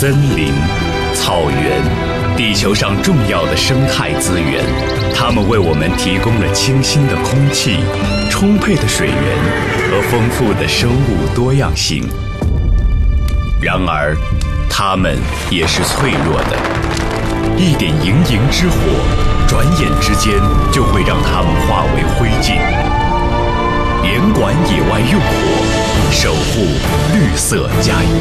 森林、草原，地球上重要的生态资源，它们为我们提供了清新的空气、充沛的水源和丰富的生物多样性。然而，它们也是脆弱的，一点营营之火，转眼之间就会让它们化为灰烬。联管野外用火，守护绿色家园。